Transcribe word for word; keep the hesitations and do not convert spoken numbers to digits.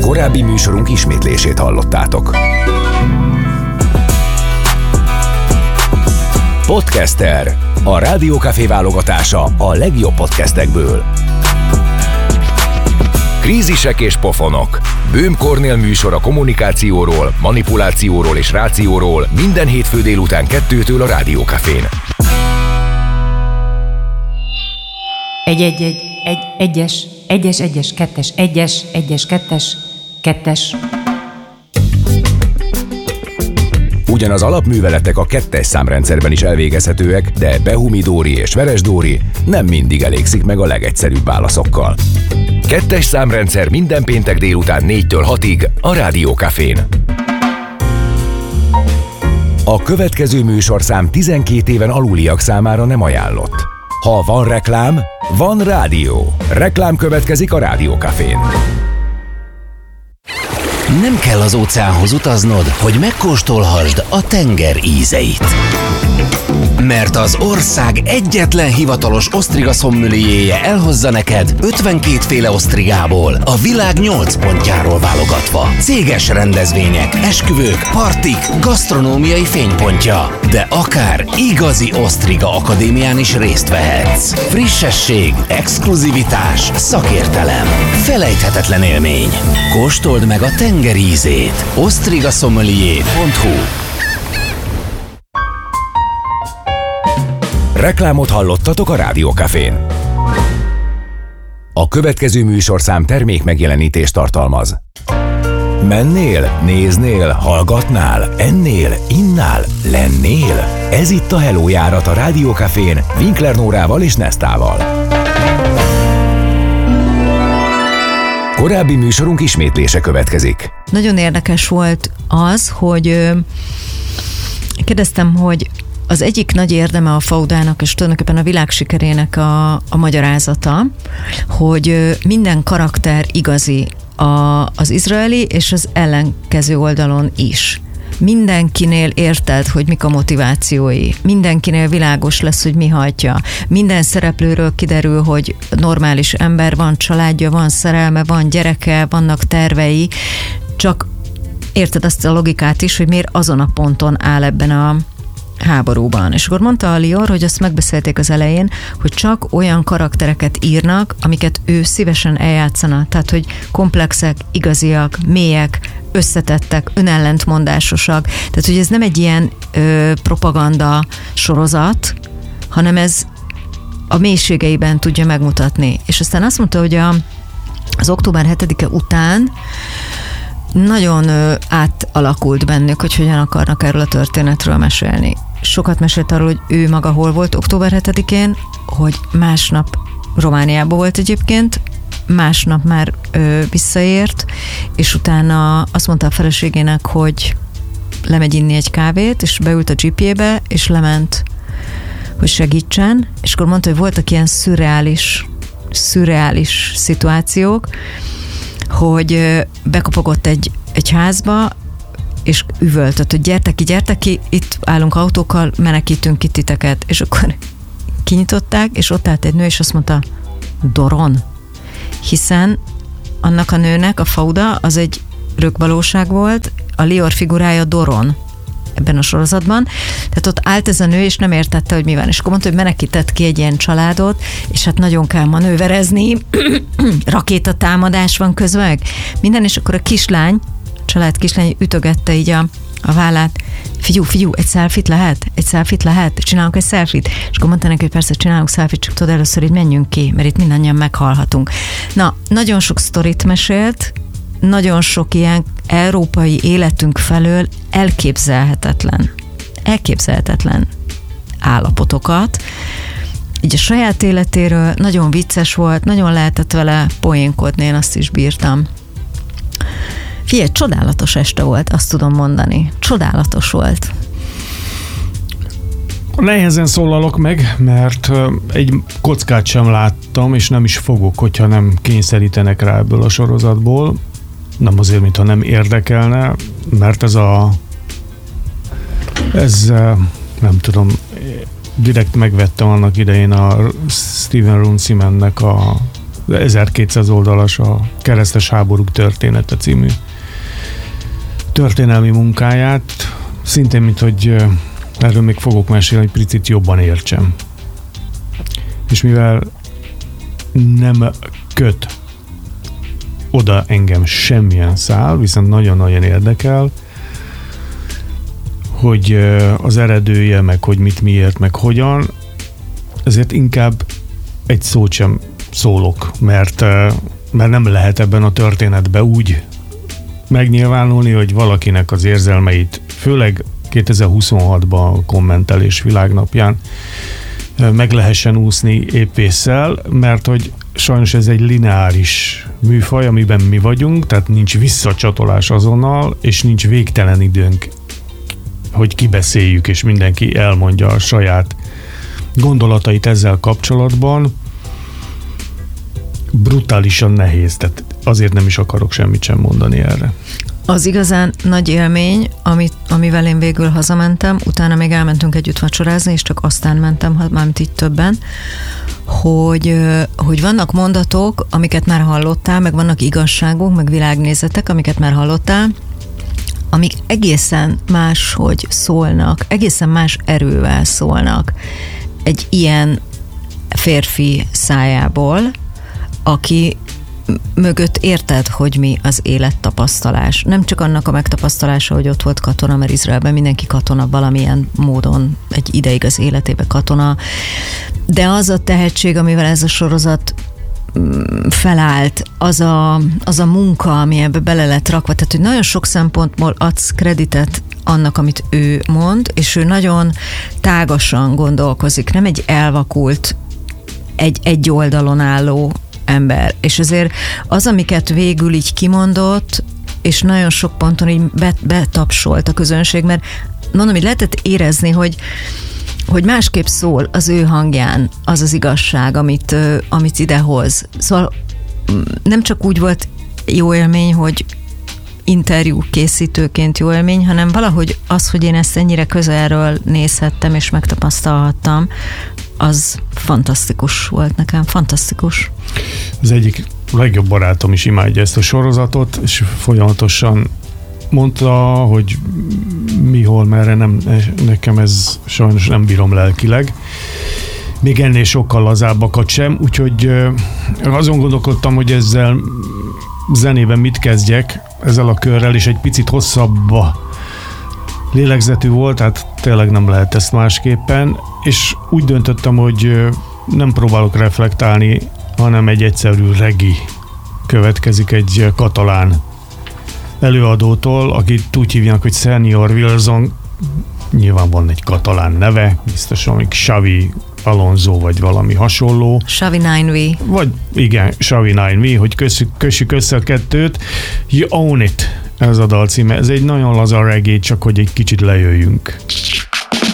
Korábbi műsorunk ismétlését hallottátok. Podcaster, a Rádiókafé válogatása a legjobb podcastekből. Krízisek és pofonok. Böhm Kornél műsor a kommunikációról, manipulációról és rációról minden hétfő délután kettőtől a Rádiókafén. Egy, egy, egy, egy, egyes, egyes, egyes, kettes, egyes, egyes, kettes, kettes. Ugyan az alapműveletek a kettes számrendszerben is elvégezhetőek, de Behumi Dóri és Veres Dóri nem mindig elégszik meg a legegyszerűbb válaszokkal. Kettes számrendszer minden péntek délután négytől hatig a Rádiókafén. A következő műsorszám tizenkét éven aluliak számára nem ajánlott. Ha van reklám, van rádió. Reklám következik a Rádiókafén. Nem kell az óceánhoz utaznod, hogy megkóstolhassd a tenger ízeit. Mert az ország egyetlen hivatalos osztriga szommelierje elhozza neked ötvenkét féle osztrigából, a világ nyolc pontjáról válogatva. Céges rendezvények, esküvők, partik, gasztronómiai fénypontja. De akár igazi osztriga akadémián is részt vehetsz. Frissesség, exkluzivitás, szakértelem. Felejthetetlen élmény. Kóstold meg a tenger ízét. osztriga sommelier pont hu. Reklámot hallottatok a Rádiókafén. A következő műsorszám termék megjelenítést tartalmaz. Mennél, néznél, hallgatnál, ennél, innál, lennél? Ez itt a Hello járat a Rádiókafén Winkler Nórával és Nesztával. Korábbi műsorunk ismétlése következik. Nagyon érdekes volt az, hogy kérdeztem, hogy az egyik nagy érdeme a Faudának, és tulajdonképpen a világ sikerének a, a magyarázata, hogy minden karakter igazi a, az izraeli és az ellenkező oldalon is. Mindenkinél érted, hogy mik a motivációi. Mindenkinél világos lesz, hogy mi hajtja. Minden szereplőről kiderül, hogy normális ember, van családja, van szerelme, van gyereke, vannak tervei, csak érted azt a logikát is, hogy miért azon a ponton áll ebben a háborúban. És akkor mondta a Lior, hogy azt megbeszélték az elején, hogy csak olyan karaktereket írnak, amiket ő szívesen eljátszana. Tehát, hogy komplexek, igaziak, mélyek, összetettek, önellentmondásosak. Tehát, hogy ez nem egy ilyen ö, propaganda sorozat, hanem ez a mélységeiben tudja megmutatni. És aztán azt mondta, hogy a, az október hetedike után nagyon ö, átalakult bennük, hogy hogyan akarnak erről a történetről mesélni. Sokat mesélt arról, hogy ő maga hol volt október hetedikén, hogy másnap Romániában volt egyébként, másnap már ö, visszaért, és utána azt mondta a feleségének, hogy lemegy inni egy kávét, és beült a gé pé ébe, és lement, hogy segítsen, és akkor mondta, hogy voltak ilyen szürreális, szürreális szituációk, hogy ö, bekopogott egy, egy házba, és üvöltött, hogy gyertek ki, gyertek ki, itt állunk autókkal, menekítünk itt titeket. És akkor kinyitották, és ott állt egy nő, és azt mondta, Doron. Hiszen annak a nőnek a Fauda az egy rögvalóság volt, a Lior figurája Doron ebben a sorozatban. Tehát ott állt ez a nő, és nem értette, hogy mi van. És akkor mondta, hogy menekített ki egy ilyen családot, és hát nagyon kell manőverezni, rakétatámadás van közben, minden, és akkor a kislány, család kislány ütögette így a, a vállát. Figyú, figyú, egy selfit lehet? Egy selfit lehet? Csinálunk egy selfit? És akkor mondta neki, hogy persze csinálunk selfit, csak tudod, először itt menjünk ki, mert itt mindannyian meghalhatunk. Na, nagyon sok sztorit mesélt, nagyon sok ilyen európai életünk felől elképzelhetetlen, elképzelhetetlen állapotokat. Így a saját életéről nagyon vicces volt, nagyon lehetett vele poénkodni, én azt is bírtam. Figyelj, csodálatos este volt, azt tudom mondani. Csodálatos volt. Nehezen szólalok meg, mert egy kockát sem láttam, és nem is fogok, hogyha nem kényszerítenek rá ebből a sorozatból. Nem azért, mintha nem érdekelne, mert ez a ez nem tudom, direkt megvettem annak idején a Steven Runcimannek a ezerkétszáz oldalas a Keresztes háborúk története című történelmi munkáját, szintén, mint hogy erről még fogok mesélni, hogy picit jobban értsem. És mivel nem köt oda engem semmilyen szál, viszont nagyon-nagyon érdekel, hogy az eredője, meg hogy mit, miért, meg hogyan, ezért inkább egy szót sem szólok, mert, mert nem lehet ebben a történetben úgy megnyilvánulni, hogy valakinek az érzelmeit, főleg kétezer-huszonhatban a kommentelés világnapján meg lehessen úszni épésszel, mert hogy sajnos ez egy lineáris műfaj, amiben mi vagyunk, tehát nincs visszacsatolás azonnal, és nincs végtelen időnk, hogy kibeszéljük, és mindenki elmondja a saját gondolatait ezzel kapcsolatban. Brutálisan nehéz, tehát azért nem is akarok semmit sem mondani erre. Az igazán nagy élmény, amit, amivel én végül hazamentem, utána még elmentünk együtt vacsorázni, és csak aztán mentem, mármint így többen, hogy, hogy vannak mondatok, amiket már hallottál, meg vannak igazságok, meg világnézetek, amiket már hallottál, amik egészen máshogy szólnak, egészen más erővel szólnak egy ilyen férfi szájából, aki mögött érted, hogy mi az élettapasztalás. Nem csak annak a megtapasztalása, hogy ott volt katona, mert Izraelben mindenki katona valamilyen módon, egy ideig az életében katona, de az a tehetség, amivel ez a sorozat felállt, az a, az a munka, ami ebbe bele lett rakva, tehát hogy nagyon sok szempontból adsz kreditet annak, amit ő mond, és ő nagyon tágasan gondolkozik, nem egy elvakult, egy, egy oldalon álló ember. És azért az, amiket végül így kimondott, és nagyon sok ponton így betapsolt a közönség, mert mondom, hogy lehetett érezni, hogy, hogy másképp szól az ő hangján az az igazság, amit, amit idehoz. Szóval nem csak úgy volt jó élmény, hogy interjú készítőként jó élmény, hanem valahogy az, hogy én ezt ennyire közelről nézhettem és megtapasztalhattam, az fantasztikus volt nekem, fantasztikus. Az egyik legjobb barátom is imádja ezt a sorozatot, és folyamatosan mondta, hogy mi, hol, merre, nem, nekem ez sajnos nem bírom lelkileg. Még ennél sokkal lazábbakat sem, úgyhogy azon gondolkodtam, hogy ezzel zenében mit kezdjek, ezzel a körrel, és egy picit hosszabb lélegzetű volt, hát tényleg nem lehet ezt másképpen, és úgy döntöttem, hogy nem próbálok reflektálni, hanem egy egyszerű regi következik egy katalán előadótól, akit úgy hívják, hogy Senior Wilson, nyilván van egy katalán neve, biztosan még Xavi Alonso, vagy valami hasonló. Xavi nine V. Vagy igen, Xavi nine V, hogy kössük, kössük össze a kettőt. You Own It, ez a dal címe. Ez egy nagyon laza reggae, csak hogy egy kicsit lejöjjünk.